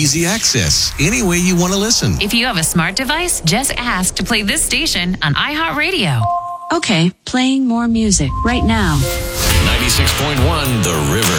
easy access, any way you want to listen. If you have a smart device, just ask to play this station on iHeartRadio. Okay, playing more music right now. 96.1 The River.